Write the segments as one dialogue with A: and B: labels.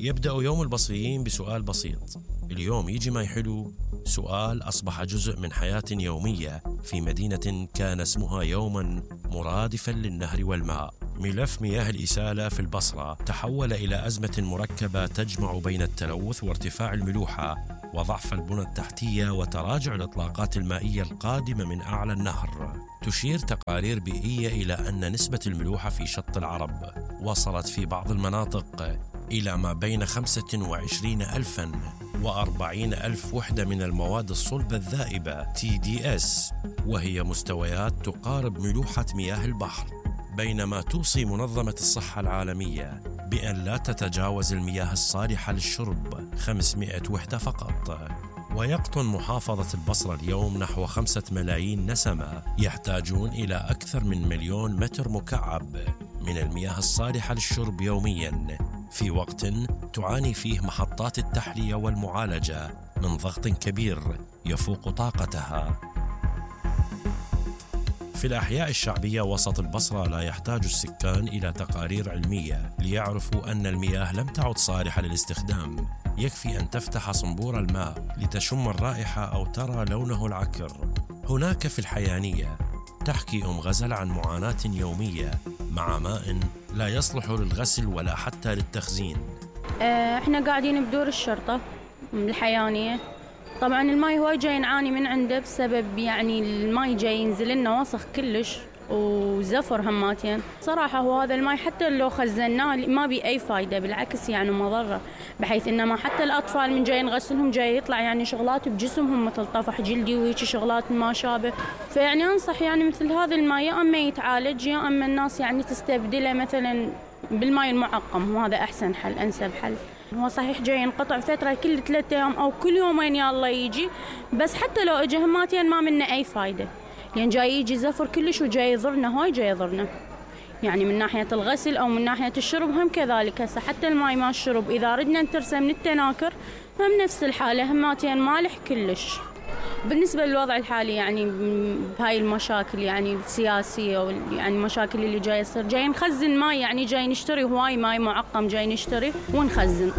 A: يبدأ يوم البصريين بسؤال بسيط. اليوم يجي ماي حلو، سؤال أصبح جزء من حياة يومية في مدينة كان اسمها يوما مرادفا للنهر والماء. ملف مياه الإسالة في البصرة تحول إلى أزمة مركبة تجمع بين التلوث وارتفاع الملوحة وضعف البنى التحتية وتراجع الإطلاقات المائية القادمة من أعلى النهر. تشير تقارير بيئية إلى أن نسبة الملوحة في شط العرب وصلت في بعض المناطق إلى ما بين 25,000 و40,000 وحدة من المواد الصلبة الذائبة TDS، وهي مستويات تقارب ملوحة مياه البحر، بينما توصي منظمة الصحة العالمية بأن لا تتجاوز المياه الصالحة للشرب 500 وحدة فقط. ويقطن محافظة البصرة اليوم نحو 5 ملايين نسمة يحتاجون إلى أكثر من 1,000,000 متر مكعب من المياه الصالحة للشرب يومياً، في وقت تعاني فيه محطات التحلية والمعالجة من ضغط كبير يفوق طاقتها. في الأحياء الشعبية وسط البصرة لا يحتاج السكان إلى تقارير علمية ليعرفوا أن المياه لم تعد صالحة للاستخدام، يكفي أن تفتح صنبور الماء لتشم الرائحة أو ترى لونه العكر. هناك في الحيانية تحكي غزل عن معاناة يومية مع ماء لا يصلح للغسل ولا حتى للتخزين.
B: احنا قاعدين بدور الشرطة الحيانية. طبعا الماي هواي جاي نعاني من عنده بسبب يعني الماي جاي ينزل لنا وسخ كلش وزفر هماتين. صراحة هو هذا الماي حتى لو خزناه ما بي أي فايدة، بالعكس يعني مضرة، بحيث إنما حتى الأطفال من جاي نغسلهم جاي يطلع يعني شغلات بجسمهم مثل طفح جلدي وهيك شغلات ما شابه. فيعني أنصح يعني مثل هذا الماي يا أما يتعالج يا أما الناس يعني تستبدله مثلا بالماي المعقم، وهذا أحسن حل أنسب حل. هو صحيح جاي ينقطع فترة كل 3 أيام أو كل يومين يا الله يجي، بس حتى لو إجا هماتين ما منه أي فايدة، يعني جاي يجي زفر كلش وجاي يضرنا، هاي جاي يضرنا يعني من ناحية الغسل أو من ناحية الشرب هم كذلك. هسه حتى الماي ما الشرب إذا ردنا نترسه من التناكر هم نفس الحالة، هماتين مالح كلش. بالنسبة للوضع الحالي يعني بهاي المشاكل يعني السياسية يعني المشاكل اللي جاي يصير، جاي نخزن ماي، يعني جاي نشتري هواي ماي معقم جاي نشتري ونخزن.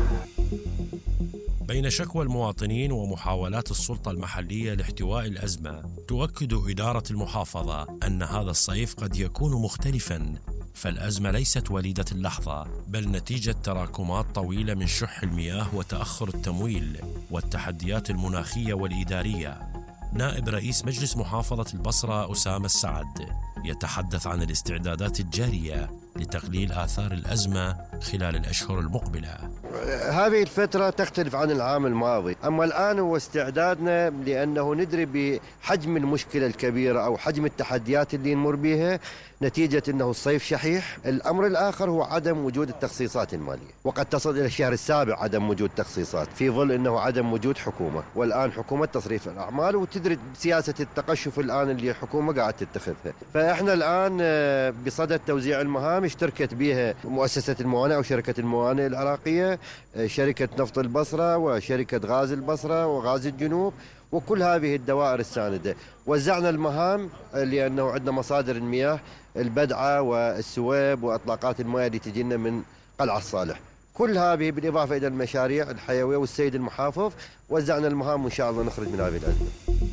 A: بين شكوى المواطنين ومحاولات السلطة المحلية لاحتواء الأزمة، تؤكد إدارة المحافظة أن هذا الصيف قد يكون مختلفاً، فالأزمة ليست وليدة اللحظة، بل نتيجة تراكمات طويلة من شح المياه وتأخر التمويل والتحديات المناخية والإدارية. نائب رئيس مجلس محافظة البصرة أسامة السعد يتحدث عن الاستعدادات الجارية لتقليل آثار الأزمة خلال الأشهر المقبلة.
C: هذه الفترة تختلف عن العام الماضي، أما الآن هو استعدادنا لأنه ندري بحجم المشكلة الكبيرة أو حجم التحديات اللي نمر بها نتيجة أنه الصيف شحيح. الأمر الآخر هو عدم وجود التخصيصات المالية، وقد تصل إلى الشهر السابع عدم وجود تخصيصات في ظل أنه عدم وجود حكومة، والآن حكومة تصريف الأعمال وتدري سياسة التقشف الآن اللي الحكومة قاعد تتخذها. فإحنا الآن بصدد توزيع المهام اشتركت بها مؤسسة الموانئ أو شركة الموانئ العراقية، شركة نفط البصرة وشركة غاز البصرة وغاز الجنوب، وكل هذه الدوائر الساندة. وزعنا المهام لأنه عندنا مصادر المياه البدعة والسويب وإطلاقات المياه اللي تجينا من قلعة الصالح، كل هذه بالإضافة إلى المشاريع الحيوية والسيد المحافظ. وزعنا المهام وإن شاء الله نخرج من هذه الأزمة.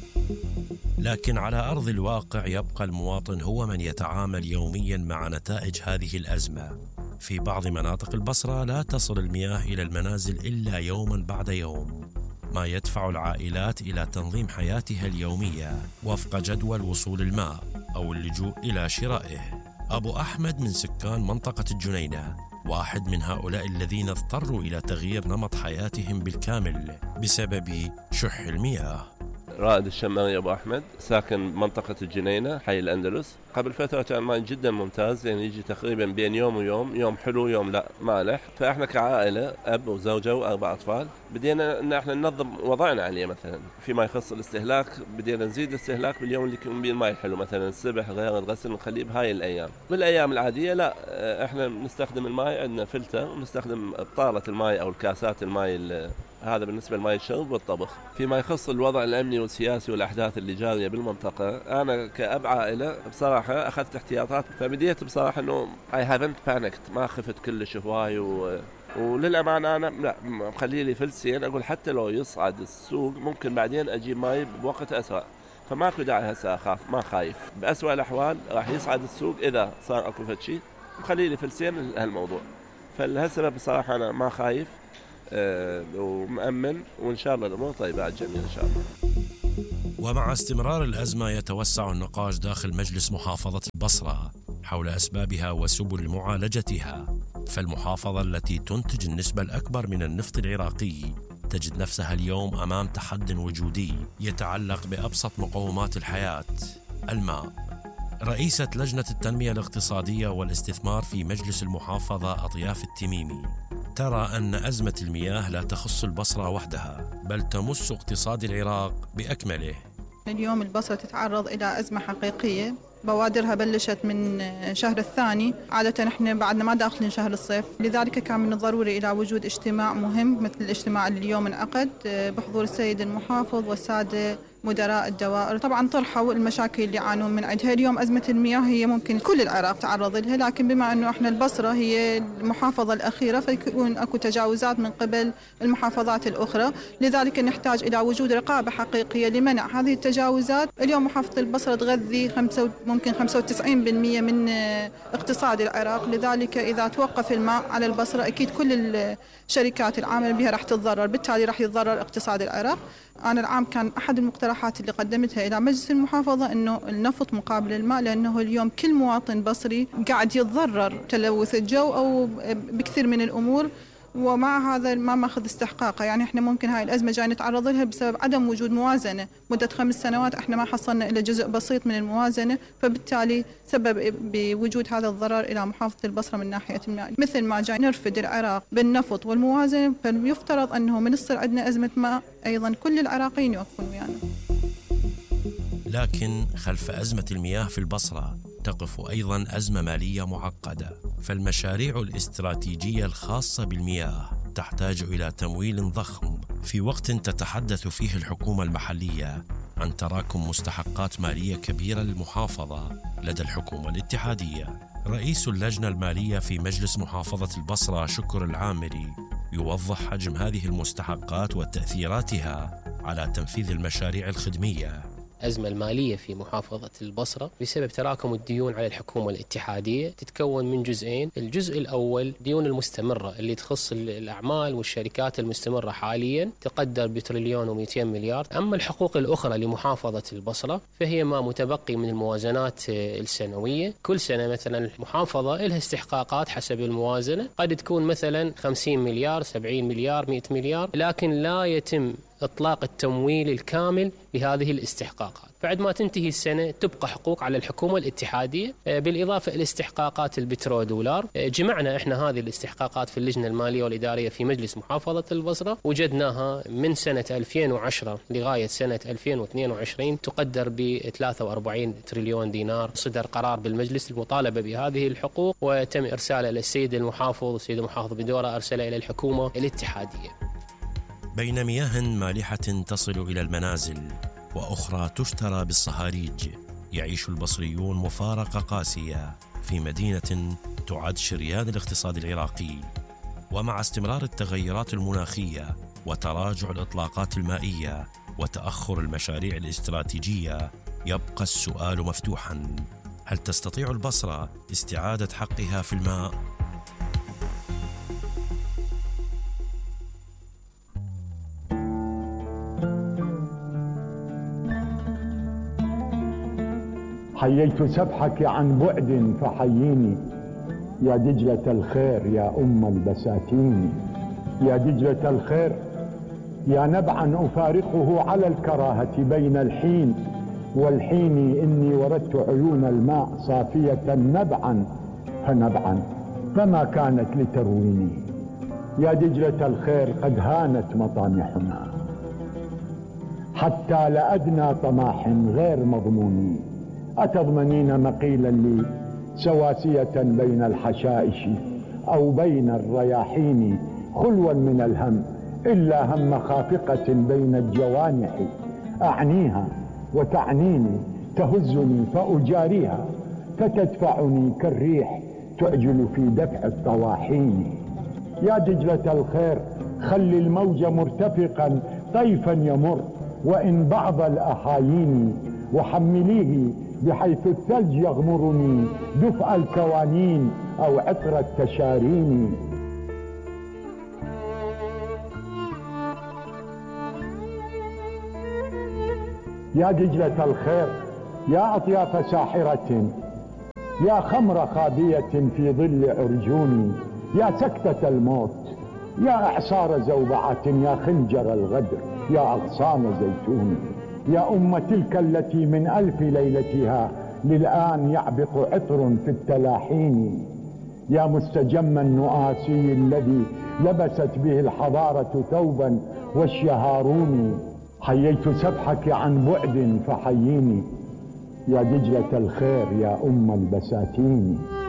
A: لكن على أرض الواقع يبقى المواطن هو من يتعامل يوميا مع نتائج هذه الأزمة. في بعض مناطق البصرة لا تصل المياه إلى المنازل إلا يوما بعد يوم، ما يدفع العائلات إلى تنظيم حياتها اليومية وفق جدول وصول الماء أو اللجوء إلى شرائه. أبو أحمد من سكان منطقة الجنينة واحد من هؤلاء الذين اضطروا إلى تغيير نمط حياتهم بالكامل بسبب شح المياه.
D: رائد الشماري أبو أحمد، ساكن منطقة الجنينة حي الأندلس. قبل فترة كان ماي جدا ممتاز، يعني يجي تقريبا بين يوم ويوم، يوم حلو يوم لا مالح. فإحنا كعائلة أب وزوجة و4 أطفال بدينا إن إحنا ننظم وضعنا عليه. مثلا فيما يخص الاستهلاك بدينا نزيد الاستهلاك باليوم اللي يكون بيه الماي الحلو، مثلا الصبح غير الغسل نخليه بهاي الأيام. بالأيام العادية لا، إحنا نستخدم الماي، عندنا فلتر ونستخدم بطالة الماي أو الكاسات الماي هذا بالنسبة لماء الشرب والطبخ. فيما يخص الوضع الأمني والسياسي والأحداث اللي جارية بالمنطقة، أنا كأب عائلة بصراحة أخذت احتياطات، فبديت بصراحة أنه I haven't panicked، ما خفت كلش هواي وللأمانة أنا لا مخلي لي فلسين، أقول حتى لو يصعد السوق ممكن بعدين أجيب ماي بوقت أسرع، فماكو داعي هسه أخاف، ما خايف. بأسوأ الأحوال راح يصعد السوق إذا صار أكو فد مخلي لي فلسين لهالموضوع. فلهالسبب بصراحة أنا ما خايف ومأمن، وإن شاء الله الأمور طيبة على الجميع إن شاء الله.
A: ومع استمرار الأزمة يتوسع النقاش داخل مجلس محافظة البصرة حول أسبابها وسبل معالجتها. فالمحافظة التي تنتج النسبة الأكبر من النفط العراقي تجد نفسها اليوم أمام تحد وجودي يتعلق بأبسط مقومات الحياة، الماء. رئيسة لجنة التنمية الاقتصادية والاستثمار في مجلس المحافظة أضياف التميمي ترى أن أزمة المياه لا تخص البصرة وحدها، بل تمس اقتصاد العراق بأكمله.
E: اليوم البصرة تتعرض إلى أزمة حقيقية، بوادرها بلشت من شهر الثاني، عادة احنا بعدنا ما داخلين شهر الصيف، لذلك كان من الضروري إلى وجود اجتماع مهم مثل الاجتماع اللي اليوم انعقد بحضور السيد المحافظ والسادة مدراء الدوائر. طبعا طرحوا المشاكل اللي يعانون من عندها. اليوم أزمة المياه هي ممكن كل العراق تعرض لها، لكن بما أنه احنا البصرة هي المحافظة الأخيرة فيكون أكو تجاوزات من قبل المحافظات الأخرى، لذلك نحتاج إلى وجود رقابة حقيقية لمنع هذه التجاوزات. اليوم محافظة البصرة تغذي ممكن 95% من اقتصاد العراق، لذلك إذا توقف الماء على البصرة أكيد كل الشركات العاملة بها راح تتضرر، بالتالي راح يتضرر اقتصاد العراق. أنا العام كان أحد المقترحات اللي قدمتها إلى مجلس المحافظة أنه النفط مقابل الماء، لأنه اليوم كل مواطن بصري قاعد يتضرر تلوث الجو أو بكثير من الأمور، ومع هذا ما ماخذ استحقاقه. يعني احنا ممكن هاي الأزمة جاي نتعرض لها بسبب عدم وجود موازنة. مدة 5 سنوات احنا ما حصلنا إلا جزء بسيط من الموازنة، فبالتالي سبب بوجود هذا الضرر إلى محافظة البصرة من ناحية الماء. مثل ما جاي نرفد العراق بالنفط والموازنة، فيفترض أنه من يصير عندنا أزمة ماء أيضا كل العراقيين يوقفون ويانا.
A: لكن خلف أزمة المياه في البصرة تقف أيضا أزمة مالية معقدة، فالمشاريع الاستراتيجية الخاصة بالمياه تحتاج إلى تمويل ضخم في وقت تتحدث فيه الحكومة المحلية عن تراكم مستحقات مالية كبيرة للمحافظة لدى الحكومة الاتحادية. رئيس اللجنة المالية في مجلس محافظة البصرة شكر العامري يوضح حجم هذه المستحقات وتأثيراتها على تنفيذ المشاريع الخدمية.
F: الأزمة المالية في محافظة البصرة بسبب تراكم الديون على الحكومة الاتحادية تتكون من جزئين. الجزء الأول ديون المستمرة اللي تخص الأعمال والشركات المستمرة حاليا تقدر ب1,200 مليار. أما الحقوق الأخرى لمحافظة البصرة فهي ما متبقي من الموازنات السنوية. كل سنة مثلا المحافظة لها استحقاقات حسب الموازنة، قد تكون مثلا 50 مليار 70 مليار 100 مليار، لكن لا يتم إطلاق التمويل الكامل لهذه الاستحقاقات. بعد ما تنتهي السنة تبقى حقوق على الحكومة الاتحادية، بالإضافة إلى استحقاقات البترودولار. جمعنا إحنا هذه الاستحقاقات في اللجنة المالية والإدارية في مجلس محافظة البصرة، وجدناها من سنة 2010 لغاية سنة 2022 تقدر ب43 تريليون دينار. صدر قرار بالمجلس المطالبة بهذه الحقوق وتم إرساله للسيد المحافظ، والسيد المحافظ بدوره أرسله إلى الحكومة الاتحادية.
A: بين مياه مالحة تصل إلى المنازل وأخرى تشترى بالصهاريج، يعيش البصريون مفارقة قاسية في مدينة تعد شريان الاقتصاد العراقي. ومع استمرار التغيرات المناخية وتراجع الإطلاقات المائية وتأخر المشاريع الاستراتيجية، يبقى السؤال مفتوحا: هل تستطيع البصرة استعادة حقها في الماء؟
G: حييت سبحك عن بعد فحييني يا دجلة الخير يا أم البساتين، يا دجلة الخير يا نبعا أفارقه على الكراهة بين الحين والحين، إني وردت عيون الماء صافية نبعا فنبعا فما كانت لترويني، يا دجلة الخير قد هانت مطامحنا حتى لأدنى طماح غير مضمون، أتضمنين مقيلا لي سواسية بين الحشائش أو بين الرياحين خلوا من الهم إلا هم خافقة بين الجوانح أعنيها وتعنيني، تهزني فأجاريها، فتدفعني كالريح تعجل في دفع الطواحين. يا دجلة الخير خلي الموج مرتفقا طيفا يمر، وإن بعض الأحايين، وحمليه بحيث الثلج يغمرني دفء الكوانين أو عطر التشارين. يا دجلة الخير يا أطياف ساحرة، يا خمر خابية في ظل عرجوني، يا سكتة الموت، يا إعصار زوبعة، يا خنجر الغدر، يا أغصان زيتون، يا تلك التي من ألف ليلتها للآن يعبق عطر في التلاحين، يا مستجم النؤاسي الذي لبست به الحضارة ثوبا والشهارون. حييت سفحك عن بعد فحييني، يا دجلة الخير يا البساتين.